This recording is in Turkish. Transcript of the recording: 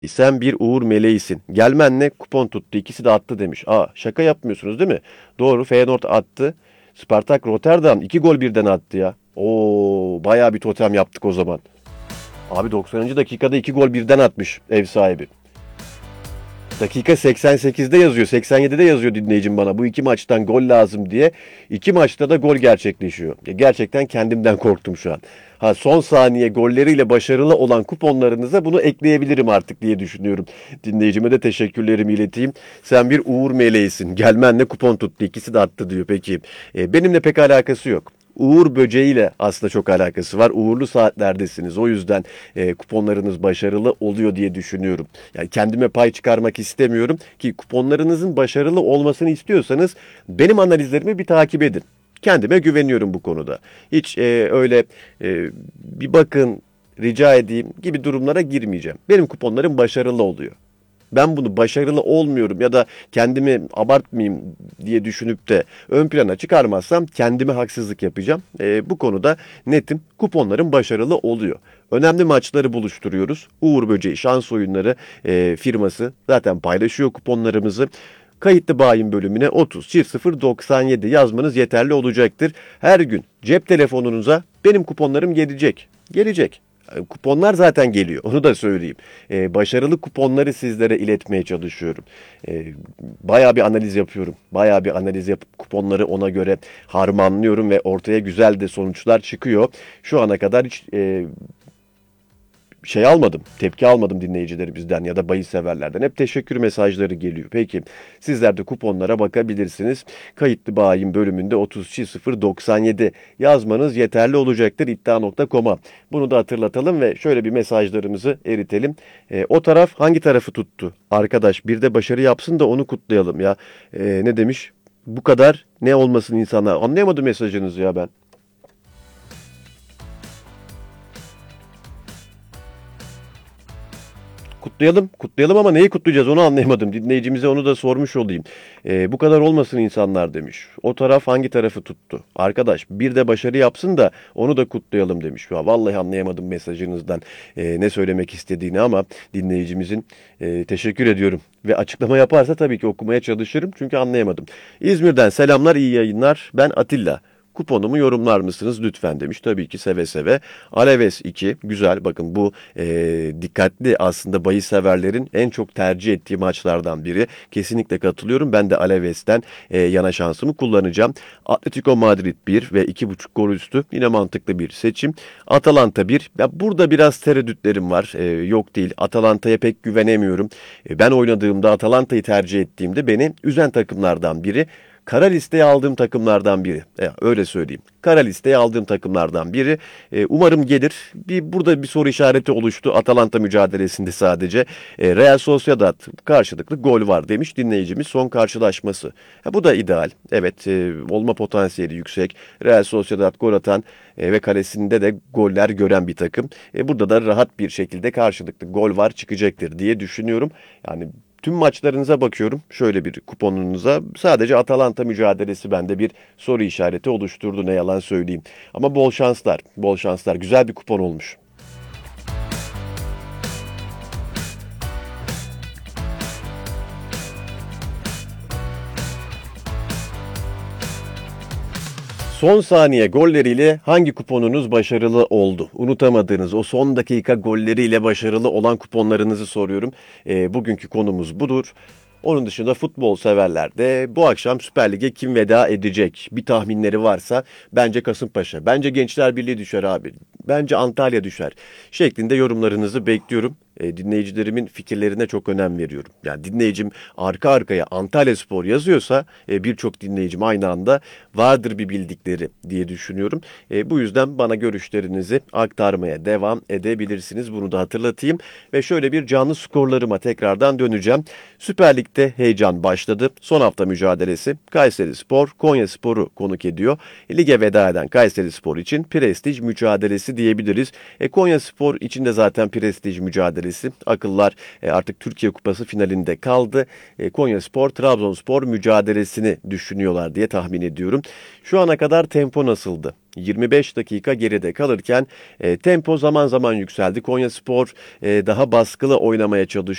Sen bir Uğur meleğisin. Gelmenle kupon tuttu. İkisi de attı demiş. Aa, şaka yapmıyorsunuz değil mi? Doğru, Feyenoord attı. Spartak Rotterdam 2 gol birden attı ya. Oo, bayağı bir totem yaptık o zaman. Abi 90. dakikada 2 gol birden atmış ev sahibi. Dakika 88'de yazıyor, 87'de yazıyor dinleyicim bana. Bu iki maçtan gol lazım diye. İki maçta da gol gerçekleşiyor. Gerçekten kendimden korktum şu an. Ha, son saniye golleriyle başarılı olan kuponlarınıza bunu ekleyebilirim artık diye düşünüyorum. Dinleyicime de teşekkürlerimi ileteyim. Sen bir Uğur meleğisin. Gelmenle kupon tuttu. İkisi de attı diyor. Peki. Benimle pek alakası yok. Uğur böceğiyle aslında çok alakası var. Uğurlu saatlerdesiniz. O yüzden kuponlarınız başarılı oluyor diye düşünüyorum. Yani kendime pay çıkarmak istemiyorum ki kuponlarınızın başarılı olmasını istiyorsanız benim analizlerimi bir takip edin. Kendime güveniyorum bu konuda. Hiç öyle bir bakın rica edeyim gibi durumlara girmeyeceğim. Benim kuponlarım başarılı oluyor. Ben bunu başarılı olmuyorum ya da kendimi abartmayayım diye düşünüp de ön plana çıkarmazsam kendime haksızlık yapacağım. Bu konuda netim. Kuponlarım başarılı oluyor. Önemli maçları buluşturuyoruz. Uğur Böceği Şans Oyunları firması zaten paylaşıyor kuponlarımızı. Kayıtlı bayin bölümüne 30 çift 0 97 yazmanız yeterli olacaktır. Her gün cep telefonunuza benim kuponlarım gelecek. Gelecek. Kuponlar zaten geliyor. Onu da söyleyeyim. Başarılı kuponları sizlere iletmeye çalışıyorum. Bayağı bir analiz yapıyorum. Bayağı bir analiz yapıp kuponları ona göre harmanlıyorum ve ortaya güzel de sonuçlar çıkıyor. Şu ana kadar hiç şey almadım, tepki almadım dinleyicilerimizden ya da bahis severlerden. Hep teşekkür mesajları geliyor. Peki sizler de kuponlara bakabilirsiniz. Kayıtlı bayin bölümünde 30.097 yazmanız yeterli olacaktır iddia.com'a. Bunu da hatırlatalım ve şöyle bir mesajlarımızı eritelim. O taraf hangi tarafı tuttu? Arkadaş bir de başarı yapsın da onu kutlayalım ya. Ne demiş? Bu kadar ne olmasın insanlar. Anlayamadım mesajınızı ya ben. Kutlayalım. Kutlayalım ama neyi kutlayacağız onu anlayamadım. Dinleyicimize onu da sormuş olayım. Bu kadar olmasın insanlar demiş. O taraf hangi tarafı tuttu? Arkadaş bir de başarı yapsın da onu da kutlayalım demiş. Ya, vallahi anlayamadım mesajınızdan ne söylemek istediğini ama dinleyicimizin teşekkür ediyorum. Ve açıklama yaparsa tabii ki okumaya çalışırım çünkü anlayamadım. İzmir'den selamlar, iyi yayınlar. Ben Atilla. Kuponumu yorumlar mısınız lütfen demiş. Tabii ki seve seve. Alaves 2 güzel. Bakın bu dikkatli aslında bahis severlerin en çok tercih ettiği maçlardan biri. Kesinlikle katılıyorum. Ben de Alaves'ten yana şansımı kullanacağım. Atletico Madrid 1 ve 2,5 gol üstü. Yine mantıklı bir seçim. Atalanta 1. Ya burada biraz tereddütlerim var. Yok değil. Atalanta'ya pek güvenemiyorum. Ben oynadığımda Atalanta'yı tercih ettiğimde beni üzen takımlardan biri. Kara listeye aldığım takımlardan biri. Öyle söyleyeyim. Kara listeye aldığım takımlardan biri. Umarım gelir. Burada bir soru işareti oluştu. Atalanta mücadelesinde sadece. Real Sociedad karşılıklı gol var demiş dinleyicimiz son karşılaşması. Bu da ideal. Evet, olma potansiyeli yüksek. Real Sociedad gol atan ve kalesinde de goller gören bir takım. Burada da rahat bir şekilde karşılıklı gol var çıkacaktır diye düşünüyorum. Yani tüm maçlarınıza bakıyorum. Şöyle bir kuponunuza. Sadece Atalanta mücadelesi bende bir soru işareti oluşturdu ne yalan söyleyeyim. Ama bol şanslar. Bol şanslar. Güzel bir kupon olmuş. Son saniye golleriyle hangi kuponunuz başarılı oldu? Unutamadığınız o son dakika golleriyle başarılı olan kuponlarınızı soruyorum. Bugünkü konumuz budur. Onun dışında futbol severler de bu akşam Süper Lig'e kim veda edecek? Bir tahminleri varsa bence Kasımpaşa, bence Gençler Birliği düşer abi. Bence Antalya düşer şeklinde yorumlarınızı bekliyorum. Dinleyicilerimin fikirlerine çok önem veriyorum. Yani dinleyicim arka arkaya Antalyaspor yazıyorsa birçok dinleyicim aynı anda vardır bir bildikleri diye düşünüyorum. Bu yüzden bana görüşlerinizi aktarmaya devam edebilirsiniz. Bunu da hatırlatayım. Ve şöyle bir canlı skorlarıma tekrardan döneceğim. Süper Lig'de heyecan başladı. Son hafta mücadelesi Kayserispor Konyaspor'u konuk ediyor. Lige veda eden Kayserispor için prestij mücadelesi diyebiliriz. Konyaspor için de zaten prestij mücadelesi mücadelesi. Akıllar artık Türkiye Kupası finalinde kaldı. Konyaspor, Trabzonspor mücadelesini düşünüyorlar diye tahmin ediyorum. Şu ana kadar tempo nasıldı? 25 dakika geride kalırken tempo zaman zaman yükseldi. Konyaspor daha baskılı oynamaya çalışıyor.